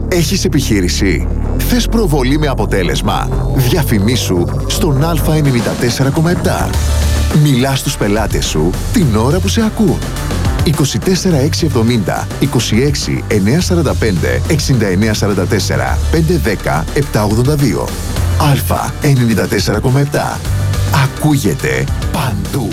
Έχεις επιχείρηση? Θες προβολή με αποτέλεσμα? Διαφημίσου στον Α94,7. Μιλάς στους πελάτες σου την ώρα που σε ακούν. 24 670 26 945 6944 510 782. Α94,7. Ακούγεται παντού.